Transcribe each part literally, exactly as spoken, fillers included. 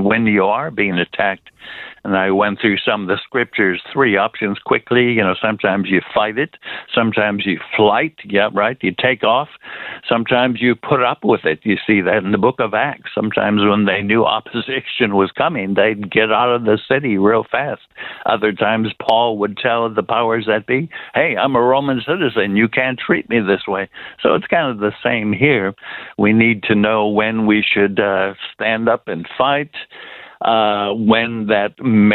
when you are being attacked, and I went through some of the scriptures, three options quickly. You know, sometimes you fight it. Sometimes you flight. Yeah, right. You take off. Sometimes you put up with it. You see that in the book of Acts. Sometimes when they knew opposition was coming, they'd get out of the city real fast. Other times Paul would tell the powers that be, hey, I'm a Roman citizen. You can't treat me this way. So it's kind of the same here. We need to know when we should uh, stand up and fight, uh, when that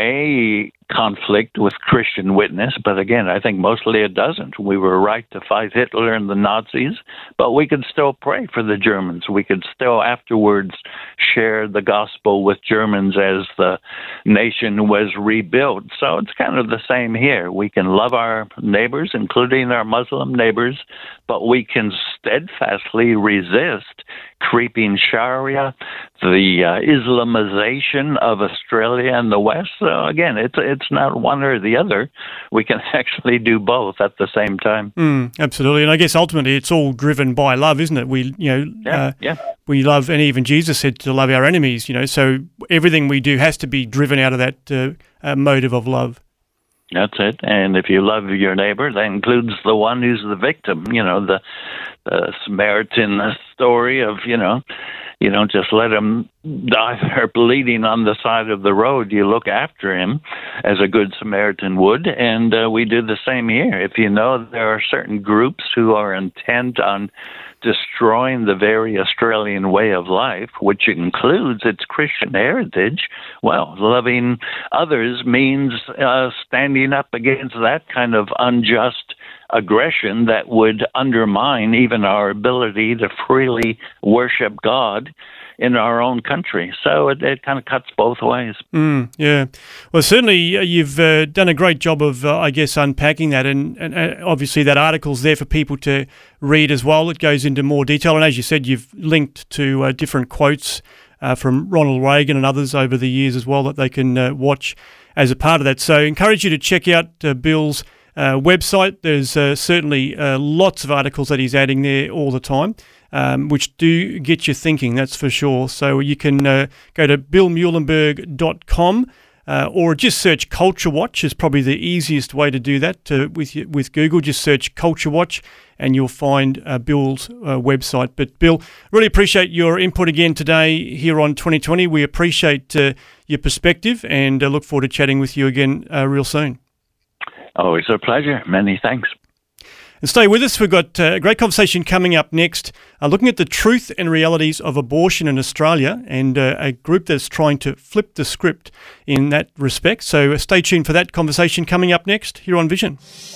may conflict with Christian witness, but again, I think mostly it doesn't. We were right to fight Hitler and the Nazis, but we could still pray for the Germans. We could still afterwards share the gospel with Germans as the nation was rebuilt. So it's kind of the same here. We can love our neighbors, including our Muslim neighbors, but we can steadfastly resist creeping Sharia, the uh, Islamization of Australia and the West. So again, it's it's not one or the other. We can actually do both at the same time. Mm, absolutely, and I guess ultimately it's all driven by love, isn't it? We, you know, yeah, uh, yeah. we love, and even Jesus said to love our enemies. You know, so everything we do has to be driven out of that uh, uh, motive of love. That's it. And if you love your neighbor, that includes the one who's the victim. You know, the, the Samaritan story of, you know, you don't just let him die there bleeding on the side of the road. You look after him as a good Samaritan would, and uh, we do the same here. If you know there are certain groups who are intent on destroying the very Australian way of life, which includes its Christian heritage, well, loving others means uh, standing up against that kind of unjust aggression that would undermine even our ability to freely worship God in our own country. So it, it kind of cuts both ways. Mm, yeah. Well, certainly uh, you've uh, done a great job of, uh, I guess, unpacking that. And, and uh, obviously that article's there for people to read as well. It goes into more detail. And as you said, you've linked to uh, different quotes uh, from Ronald Reagan and others over the years as well that they can uh, watch as a part of that. So I encourage you to check out uh, Bill's uh, website. There's uh, certainly uh, lots of articles that he's adding there all the time. Um, which do get you thinking, that's for sure. So you can uh, go to bill muehlenberg dot com uh, or just search Culture Watch is probably the easiest way to do that uh, with with Google. Just search Culture Watch and you'll find uh, Bill's uh, website. But Bill, really appreciate your input again today here on twenty twenty. We appreciate uh, your perspective and uh, look forward to chatting with you again uh, real soon. Always a pleasure. Many thanks. And stay with us. We've got a great conversation coming up next, uh, looking at the truth and realities of abortion in Australia and uh, a group that's trying to flip the script in that respect. So uh, stay tuned for that conversation coming up next here on Vision.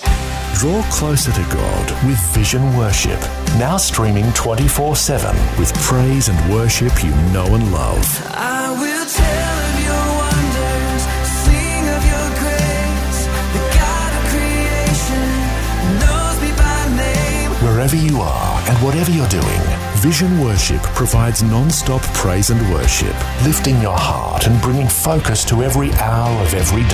Draw closer to God with Vision Worship, now streaming twenty-four seven with praise and worship you know and love. I will tell of your wonders, sing of your grace, the God of creation knows me by name. Wherever you are and whatever you're doing, Vision Worship provides non-stop praise and worship, lifting your heart and bringing focus to every hour of every day.